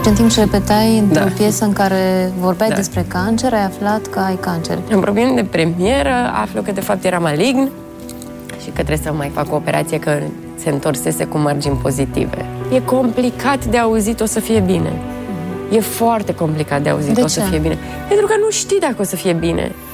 În timp ce repetai într-o piesă în care vorbeai despre cancer, ai aflat că ai cancer. În apropiere de premieră, aflu că de fapt era malign și că trebuie să mai fac o operație, că se întorsese cu margini pozitive. E complicat de auzit, o să fie bine. E foarte complicat de auzit, o să fie bine. Pentru că nu știi dacă o să fie bine.